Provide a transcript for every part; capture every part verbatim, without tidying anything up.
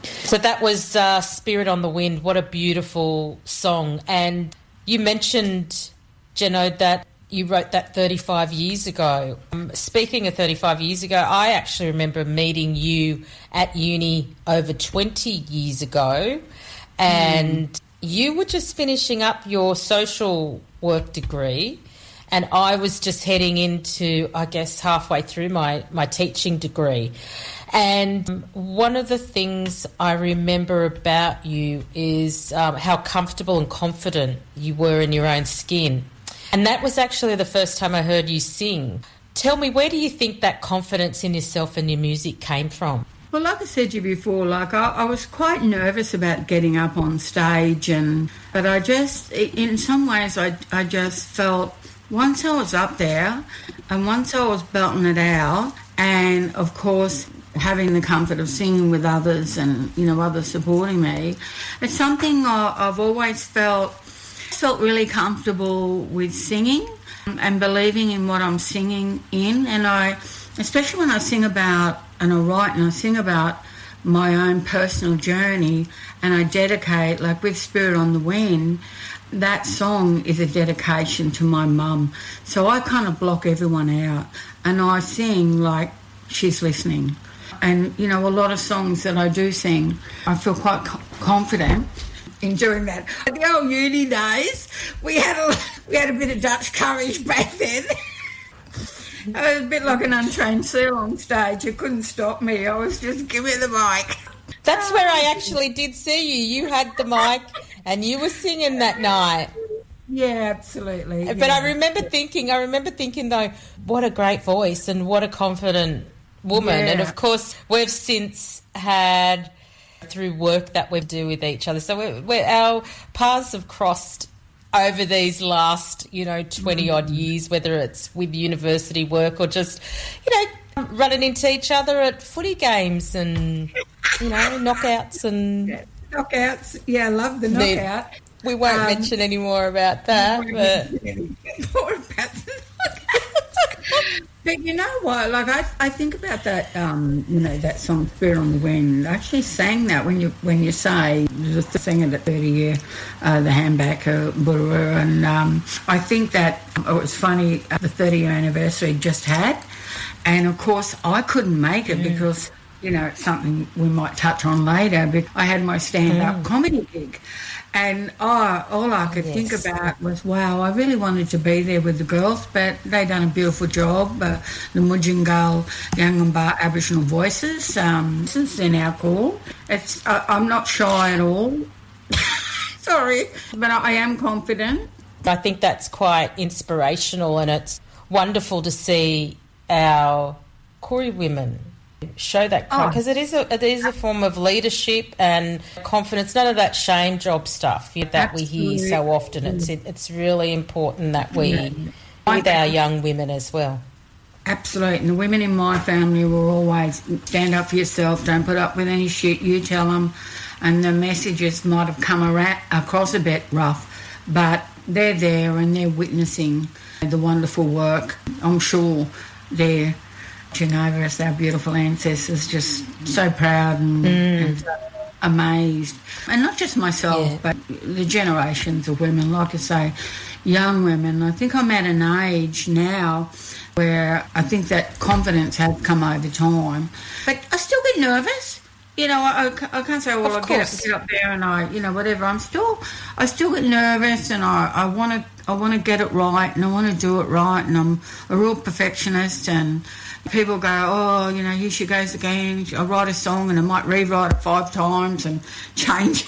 So that was uh, Spirit on the Wind. What a beautiful song. And you mentioned, Jeno, that you wrote that thirty-five years ago. Um, speaking of thirty-five years ago, I actually remember meeting you at uni over twenty years ago, and mm. you were just finishing up your social work degree, and I was just heading into, I guess, halfway through my, my teaching degree. And one of the things I remember about you is um, how comfortable and confident you were in your own skin. And that was actually the first time I heard you sing. Tell me, where do you think that confidence in yourself and your music came from? Well, like I said to you before, like I, I was quite nervous about getting up on stage, and but I just, in some ways, I, I just felt once I was up there and once I was belting it out, and of course having the comfort of singing with others and, you know, others supporting me, it's something I, I've always felt felt really comfortable with singing and believing in what I'm singing in. And I, especially when I sing about, and I write and I sing about my own personal journey, and I dedicate, like with Spirit on the Wind, that song is a dedication to my mum. So I kind of block everyone out and I sing like she's listening. And, you know, a lot of songs that I do sing, I feel quite co- confident in doing that. In the old uni days, we had a, we had a bit of Dutch courage back then. I was a bit like an untrained seal on stage. You couldn't stop me. I was just, give me the mic. That's where I actually did see you. You had the mic and you were singing that night. Yeah, absolutely. But yeah. I remember thinking, I remember thinking, though, what a great voice and what a confident woman. Yeah. And, of course, we've since had, through work that we do with each other, so we're, we're, our paths have crossed over these last, you know, twenty-odd years, whether it's with university work or just, you know, running into each other at footy games and, you know, knockouts and... Yeah. Knockouts, yeah, I love the knockout. We won't um, mention any more about that. But... more about the But you know what? Like I, I think about that. Um, you know that song "Spirit on the Wind." I actually sang that when you when you say the singer at thirty year, uh, the handbacker, Burra, and um, I think that it was funny. Uh, the thirty year anniversary just had, and of course I couldn't make it mm. because you know it's something we might touch on later. But I had my stand up mm. comedy gig. And oh, all I could yes. think about was, wow, I really wanted to be there with the girls, but they done a beautiful job. Uh, the Mudjingal Yangamba Aboriginal Voices, um, they're now called. It's, uh, I'm not shy at all. Sorry, but I am confident. I think that's quite inspirational, and it's wonderful to see our Koori women show that, because oh. it is a it is a form of leadership and confidence. None of that shame job stuff that Absolutely. we hear so often. It's it, it's really important that we yeah. with our young women as well. Absolutely, and the women in my family will always stand up for yourself. Don't put up with any shit. You tell them, and the messages might have come around, across a bit rough, but they're there and they're witnessing the wonderful work. I'm sure they're. Genova, as our beautiful ancestors, just so proud and, mm. and so amazed. And not just myself, yeah. but the generations of women, like I say, young women. I think I'm at an age now where I think that confidence has come over time. But I still get nervous. You know, I, I can't say, well, I get up, get up there and I, you know, whatever. I'm still, I still get nervous and I, I want to, I want to get it right and I want to do it right, and I'm a real perfectionist. And people go, oh, you know, here she goes again. I write a song and I might rewrite it five times and change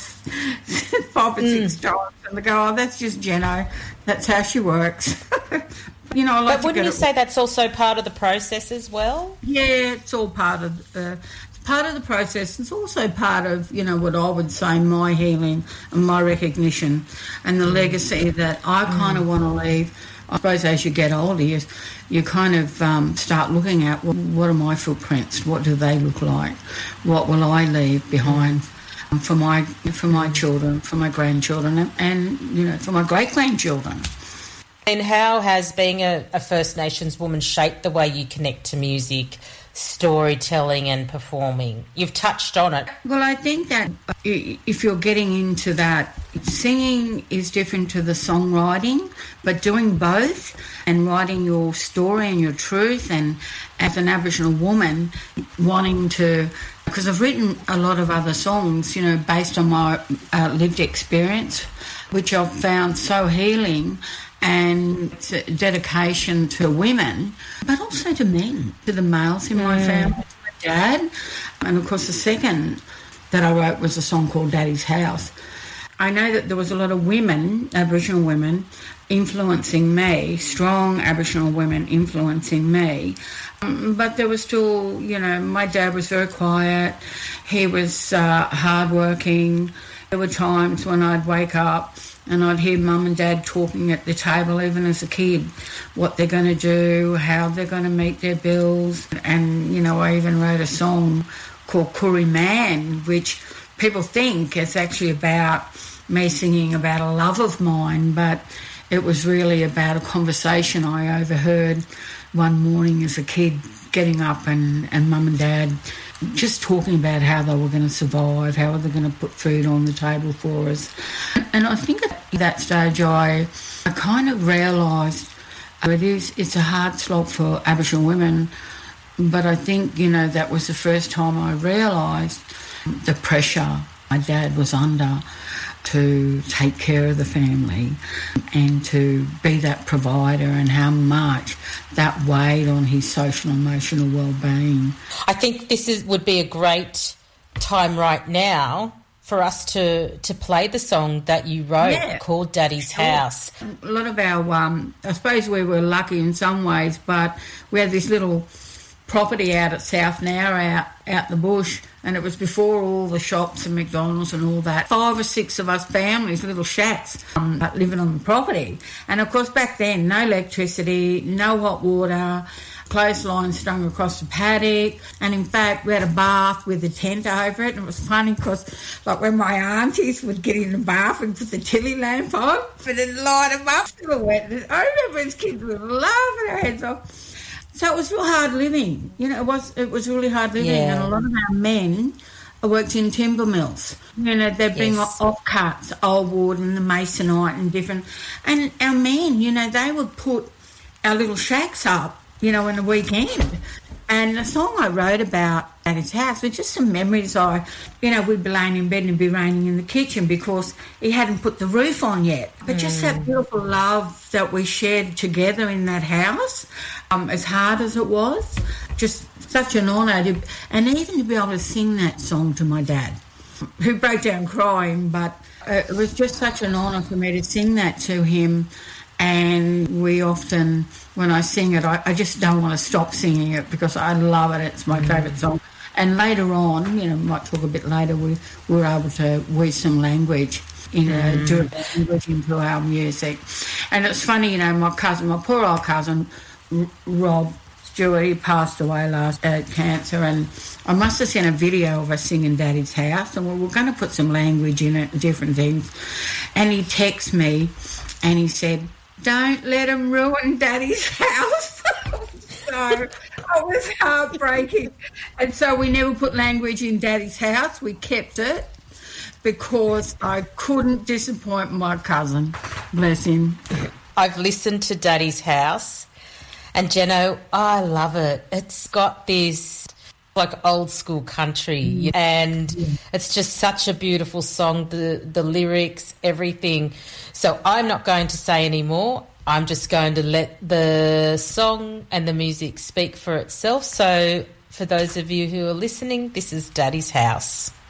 it five or six mm. times, and they go, oh, that's just Jeno. That's how she works. You know, I like but wouldn't you say that's also part of the process as well? Yeah, it's all part of the. Part of the process. It's also part of, you know, what I would say my healing and my recognition and the mm. legacy that I kind of mm. want to leave. I suppose as you get older, you, you kind of um, start looking at, well, what are my footprints? What do they look like? What will I leave behind for my for my children, for my grandchildren, and, and you know, for my great-grandchildren? And how has being a, a First Nations woman shaped the way you connect to music? storytelling and performing. You've touched on it. Well, I think that if you're getting into that, singing is different to the songwriting, but doing both and writing your story and your truth, and as an Aboriginal woman wanting to, because I've written a lot of other songs, you know, based on my uh, lived experience, which I've found so healing, and dedication to women, but also to men, to the males in my mm. family, to my dad. And, of course, the second that I wrote was a song called Daddy's House. I know that there was a lot of women, Aboriginal women, influencing me, strong Aboriginal women influencing me, um, but there was still, you know, my dad was very quiet. He was uh, hardworking. There were times when I'd wake up and I'd hear mum and dad talking at the table, even as a kid, what they're going to do, how they're going to meet their bills. And, you know, I even wrote a song called Koori Man, which people think it's actually about me singing about a love of mine, but it was really about a conversation I overheard one morning as a kid, getting up and, and mum and dad just talking about how they were going to survive, how they were going to put food on the table for us. And I think at that stage I, I kind of realised it is, it's a hard slog for Aboriginal women, but I think, you know, that was the first time I realised the pressure my dad was under to take care of the family and to be that provider, and how much that weighed on his social and emotional well-being. I think this is would be a great time right now for us to, to play the song that you wrote yeah. called Daddy's House. A lot of our, um, I suppose we were lucky in some ways, but we had this little property out at South Nowra, out, out the bush, and it was before all the shops and McDonald's and all that. Five or six of us families, little shacks, um, living on the property. And, of course, back then, no electricity, no hot water, clothesline strung across the paddock. And, in fact, we had a bath with a tent over it. And it was funny because, like, when my aunties would get in the bath and put the tilly lamp on and then light them up to the wet. I remember as kids, we were laughing our heads off. So it was real hard living. You know, it was it was really hard living. Yeah. And a lot of our men worked in timber mills. You know, they'd bring Yes. offcuts, old wood and the masonite and different. And our men, you know, they would put our little shacks up, you know, in the weekend. And the song I wrote about at his house was just some memories. I, you know, we'd be laying in bed and it'd be raining in the kitchen because he hadn't put the roof on yet. But mm. just that beautiful love that we shared together in that house, um, as hard as it was, just such an honour. To, and even to be able to sing that song to my dad, who broke down crying, but uh, it was just such an honour for me to sing that to him. And we often, when I sing it, I, I just don't want to stop singing it because I love it. It's my mm. favourite song. And later on, you know, we might talk a bit later, we, we were able to weave some language, you know, mm. do a language into our music. And it's funny, you know, my cousin, my poor old cousin, R- Rob Stewart, he passed away last uh, cancer, and I must have seen a video of us singing Daddy's House, and we were going to put some language in it and different things. And he texted me and he said, "Don't let them ruin Daddy's house." So it was heartbreaking. And so we never put language in Daddy's house. We kept it because I couldn't disappoint my cousin. Bless him. I've listened to Daddy's House, and Jeno, I love it. It's got this like old school country, mm. and yeah. it's just such a beautiful song, the the lyrics, everything. So I'm not going to say any more. I'm just going to let the song and the music speak for itself. So for those of you who are listening, this is Daddy's House.